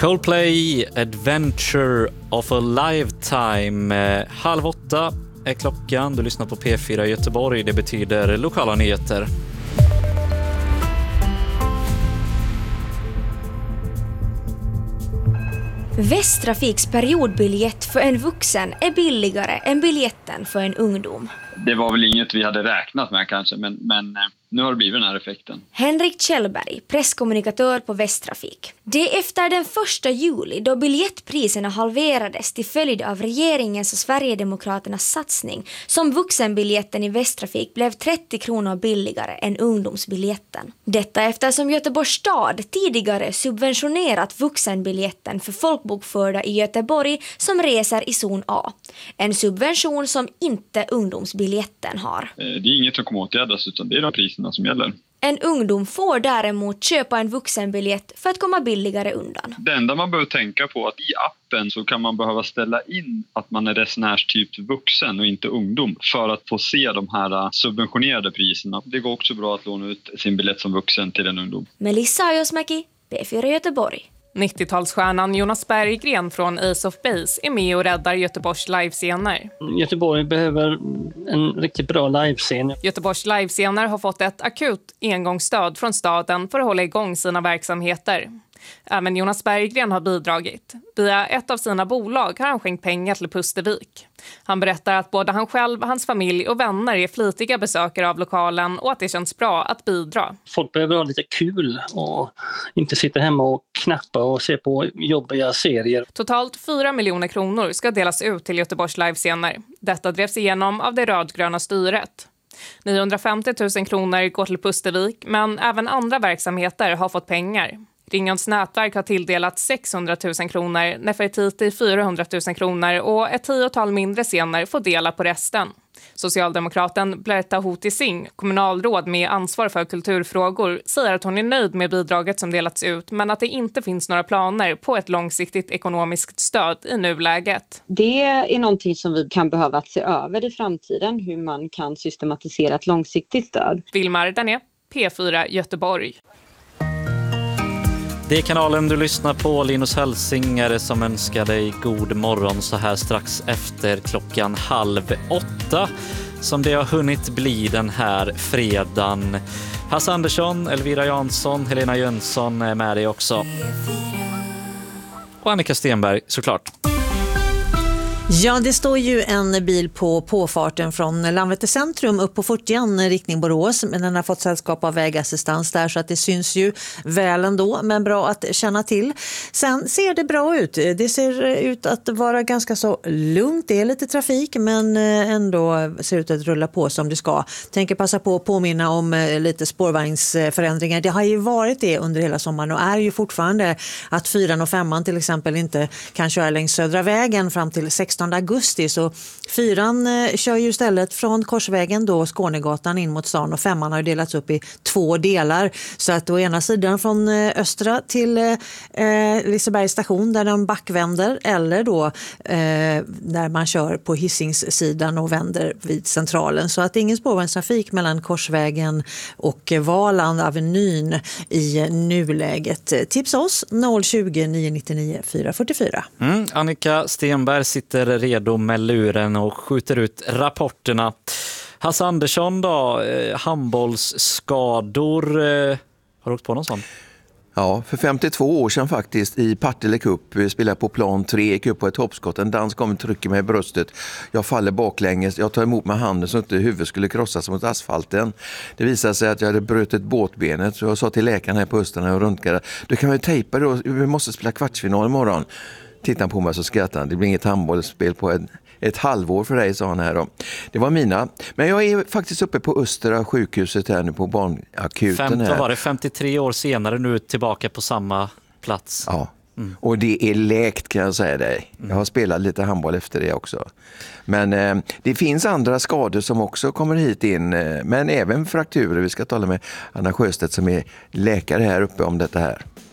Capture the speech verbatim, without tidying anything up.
Coldplay, Adventure of a Lifetime. Eh, halv åtta är klockan. Du lyssnar på P fyra Göteborg. Det betyder lokala nyheter. Västtrafiks periodbiljett för en vuxen är billigare än biljetten för en ungdom. Det var väl inget vi hade räknat med kanske, men, men nu har det blivit den här effekten. Henrik Kjellberg, presskommunikatör på Västtrafik. Det är efter den första juli då biljettpriserna halverades till följd av regeringens och Sverigedemokraternas satsning som vuxenbiljetten i Västtrafik blev trettio kronor billigare än ungdomsbiljetten. Detta eftersom Göteborgs stad tidigare subventionerat vuxenbiljetten för folkbokförda i Göteborg som reser i zon A. En subvention som inte ungdomsbiljetten har. Det är inget som kommer åtgärdas, utan det är de priserna som gäller. En ungdom får däremot köpa en vuxenbiljett för att komma billigare undan. Det enda man behöver tänka på är att i appen så kan man behöva ställa in att man är resenärstyp vuxen och inte ungdom för att få se de här subventionerade priserna. Det går också bra att låna ut sin biljett som vuxen till en ungdom. Melissa Ajosmäki, P fyra Göteborg. nittiotalsstjärnan Jonas Berggren från Ace of Base är med och räddar Göteborgs livescener. Göteborg behöver en riktigt bra livescen. Göteborgs livescener har fått ett akut engångsstöd från staden för att hålla igång sina verksamheter. Även Jonas Berggren har bidragit. Via ett av sina bolag har han skänkt pengar till Pustervik. Han berättar att både han själv, hans familj och vänner är flitiga besökare av lokalen och att det känns bra att bidra. Folk behöver ha lite kul och inte sitta hemma och knappa och se på jobbiga serier. Totalt fyra miljoner kronor ska delas ut till Göteborgs livescener. Detta drevs igenom av det rödgröna styret. niohundrafemtio tusen kronor går till Pustervik, men även andra verksamheter har fått pengar. Ringens nätverk har tilldelat sexhundra tusen kronor, Nefertiti fyrahundra tusen kronor och ett tiotal mindre scener får dela på resten. Socialdemokraten Berta Hoti Singh, kommunalråd med ansvar för kulturfrågor, säger att hon är nöjd med bidraget som delats ut, men att det inte finns några planer på ett långsiktigt ekonomiskt stöd i nuläget. Det är någonting som vi kan behöva se över i framtiden, hur man kan systematisera ett långsiktigt stöd. Vilmar Dané, P fyra Göteborg. Det är kanalen du lyssnar på. Linus Hälsingare som önskar dig god morgon så här strax efter klockan halv åtta. Som det har hunnit bli den här fredagen. Hasse Andersson, Elvira Jansson, Helena Jönsson är med dig också. Och Annika Stenberg såklart. Ja, det står ju en bil på påfarten från Landvetter centrum upp på fyrtioen riktning Borås, men den har fått sällskap av vägassistans där så att det syns ju väl ändå, men bra att känna till. Sen ser det bra ut. Det ser ut att vara ganska så lugnt. Det är lite trafik, men ändå ser ut att rulla på som det ska. Tänker passa på att påminna om lite spårvagnsförändringar. Det har ju varit det under hela sommaren och är ju fortfarande att fyran och femman till exempel inte kan köra längs Södra vägen fram till sextonde augusti, så fyran eh, kör ju istället från Korsvägen då Skånegatan in mot stan och femman har ju delats upp i två delar, så att å ena sidan från eh, Östra till eh, Lisebergs station där de backvänder eller då eh, där man kör på Hisingssidan och vänder vid centralen, så att det är ingen spårvagnstrafik mellan Korsvägen och Valand Avenyn i nuläget. Tipsa oss noll tjugo, nio nittionio, fyra fyrtiofyra. Mm, Annika Stenberg sitter redo med luren och skjuter ut rapporterna. Hasse Andersson då, eh, handbollsskador. Eh, har du åkt på någon sån? Ja, för femtiotvå år sedan faktiskt i Partille Cup spelade på plan tre, gick upp på ett hoppskott. En dans kommer trycker mig i bröstet. Jag faller baklänges. Jag tar emot med handen så att inte huvudet skulle krossas mot asfalten. Det visade sig att jag hade brutit båtbenet, så jag sa till läkaren här på Österna och röntgade. Du kan väl tejpa då, vi måste spela kvartsfinal imorgon. Tittar på mig så skrattar han. Det blir inget handbollsspel på ett, ett halvår för dig, sa han här då. Det var mina. Men jag är faktiskt uppe på Östra sjukhuset här nu på barnakuten. Fem, här. vad var det? femtiotre år senare nu tillbaka på samma plats. Ja, mm. Och det är läkt kan jag säga dig. Jag har spelat lite handboll efter det också. Men eh, det finns andra skador som också kommer hit in. Eh, men även frakturer. Vi ska tala med Anna Sjöstedt som är läkare här uppe om detta här.